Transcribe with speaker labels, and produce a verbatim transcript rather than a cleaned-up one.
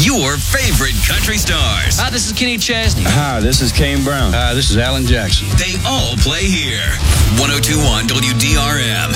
Speaker 1: your favorite country stars.
Speaker 2: Hi, this is Kenny Chesney.
Speaker 3: Hi, this is Kane Brown.
Speaker 4: Hi, this is Alan Jackson.
Speaker 1: They all play here. one oh two point one W D R M.